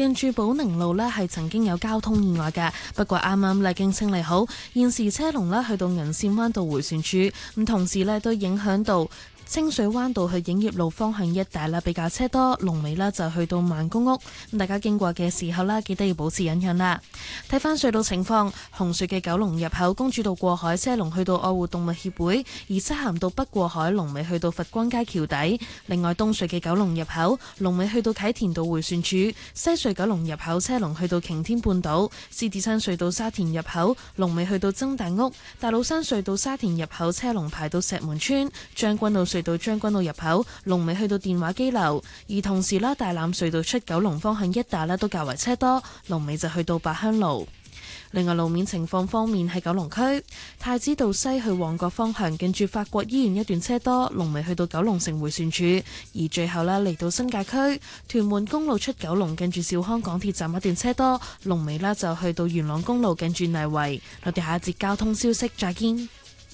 近住寶寧路呢係曾經有交通意外嘅，不過啱啱已經清理好，現時車龍呢去到銀線灣道迴旋處，咁同時呢都影響到清水灣道去影業路方向一帶啦，比較車多，龍尾啦就去到萬公屋。咁大家經過嘅時候啦，記得要保持忍讓啦。睇翻隧道情況，紅隧嘅九龍入口公主道過海車龍去到愛護動物協會，而西咸道北過海龍尾去到佛光街橋底。另外東隧嘅九龍入口龍尾去到啟田道迴旋處，西隧九龍入口車龍去到擎天半島，獅子山隧道沙田入口龍尾去到曾大屋，大老山隧道沙田入口車龍排到石門村，將軍澳隧道將軍澳入口龍尾去到電話機樓，而同時啦，大欖隧道出九龍方向一帶咧都較為車多，龍尾就去到八鄉路。另外路面情況方面，喺九龍區太子道西去旺角方向，近住法國醫院一段車多，龍尾去到九龍城迴旋處。而最後咧嚟到新界區屯門公路出九龍，近住兆康港鐵站一段車多，龍尾咧就去到元朗公路近住泥圍。我哋下一節交通消息再見。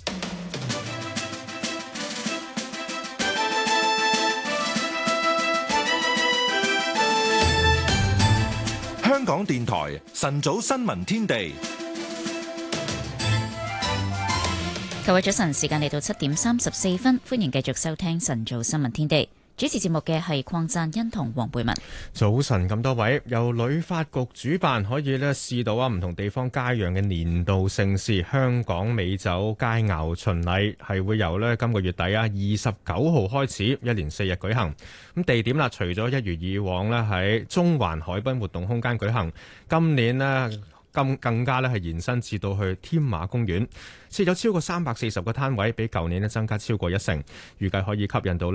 香港電台晨早新聞天地， 各位早晨，時間嚟到7:34，歡迎繼續收聽晨早新聞天地。主持節目嘅係鄺贊恩同黃貝文。 早晨咁多位，由旅發局主辦，可以咧試到唔同地方佳釀嘅年度盛事香港美酒佳肴巡禮，係會由今個月底29號開始，一連4日舉行。咁地點啦，除咗一如以往喺中環海濱活動空間舉行，今年更加係延伸至到去添馬公園，設有超過340個攤位，比舊年增加超過1成，預計可以吸引到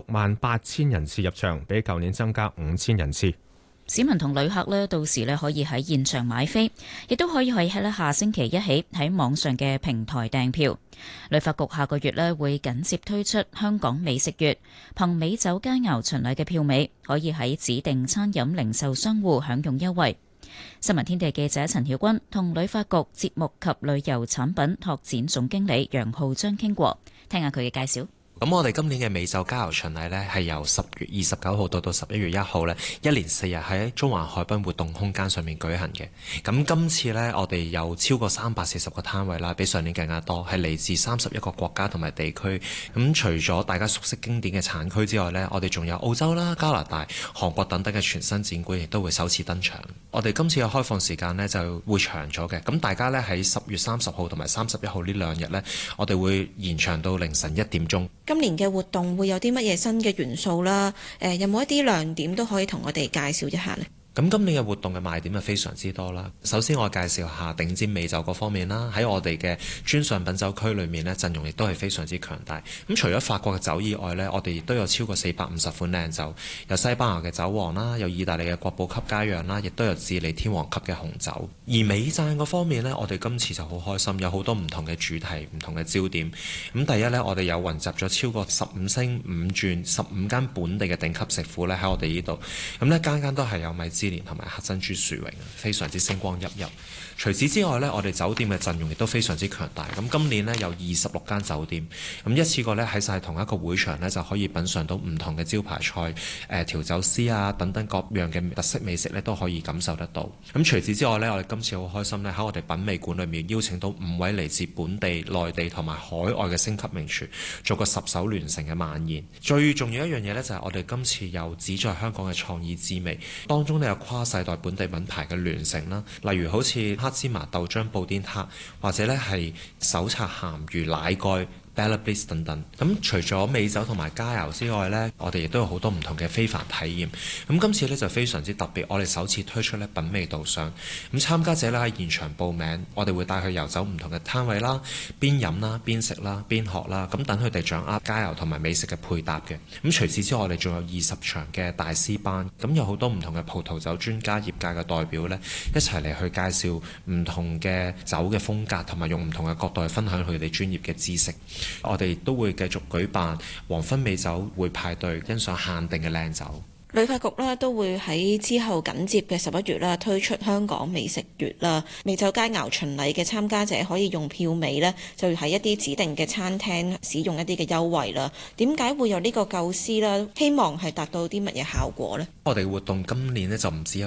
168000人次入場，比舊年增加5000人次。 市民同旅客到時可以喺現場買飛，亦都可以喺下星期一起喺網上嘅平台訂票。旅發局下個月會緊接推出香港美食月，憑美酒佳肴巡禮嘅票尾，可以喺指定餐飲零售商戶享用優惠。新聞天地記者陳曉君同旅發局節目及旅遊產品拓展總經理楊浩章傾過，聽下佢嘅介紹。 咁我哋今年嘅美酒佳肴巡禮呢，係由10月29號到11月1號呢，一連4日喺中環海濱活動空間上面舉行嘅。咁今次呢，我哋有超過340個攤位啦，比上年更加多，係嚟自31個國家同埋地區。咁除咗大家熟悉經典嘅產區之外呢，我哋仲有澳洲啦、加拿大、韓國等等嘅全新展館，亦都會首次登場。我哋今次嘅開放時間呢，就會長咗嘅。咁大家呢，喺10月30號同埋31號呢2日呢，我哋會延長到凌晨1點鐘。 今年嘅活動會有啲乜嘢新嘅元素啦？有冇一啲亮點都可以同我哋介紹一下呢？ 咁今年嘅活動嘅賣點係非常之多啦。首先我介紹下頂尖美酒嗰方面啦。喺我哋嘅專上品酒區裏面呢，陣容亦都係非常之強大。咁除咗法國嘅酒以外呢，我哋亦都有超過450款靚酒，有西班牙嘅酒王啦，有意大利嘅國寶級佳釀啦，亦都有智利天王級嘅紅酒。而美讚嗰方面呢，我哋今次就好開心，有好多唔同嘅主題、唔同嘅焦點。咁第一呢，我哋有雲集咗超過15星5鑽15間本地嘅頂級食府呢喺我哋呢度。咁呢間間都係有米芝蓮同埋黑珍珠殊榮，非常之星光熠熠。除此之外呢，我哋酒店嘅陣容亦都非常之強大。咁今年呢，有26間酒店，咁一次過呢，喺晒同一個會場呢，就可以品嚐到唔同嘅招牌菜、調酒師啊等等各樣嘅特色美食呢，都可以感受得到。咁除此之外呢，我哋今次好開心呢，喺我哋品味館裏面邀請到5位嚟自本地、內地同埋海外嘅星級名廚，做個10手聯成嘅晚宴。最重要一樣嘢呢，就係我哋今次有只在香港嘅創意滋味，當中呢，有跨世代本地品牌嘅聯乘啦，例如好似黑芝麻豆漿布甸撻，或者呢係手刷鹹魚奶蓋Bella Bliss 等等。咁除咗美酒同埋佳肴之外呢，我哋亦都有好多唔同嘅非凡體驗。咁今次呢，就非常之特別，我哋首次推出呢品味導賞。咁參加者呢，喺現場報名，我哋會帶佢遊走唔同嘅攤位啦，邊飲啦、邊食啦、邊學啦，咁等佢哋掌握佳肴同埋美食嘅配搭嘅。咁除此之外，我哋仲有20場嘅大師班，咁有好多唔同嘅葡萄酒專家業界嘅代表呢，一齊嚟去介紹唔同嘅酒嘅風格，同埋用唔同嘅角度去分享佢哋專業嘅知識。我哋都會繼續舉辦黃昏美酒會派對，欣賞限定嘅靚酒。 旅發局啦都會喺之後緊接嘅11月啦推出香港美食月啦，美酒佳肴巡禮嘅參加者可以用票尾呢，就喺一啲指定嘅餐廳使用一啲嘅優惠啦。點解會有呢個構思啦？希望係達到啲乜嘢效果呢？ 我哋活動今年呢，就唔止有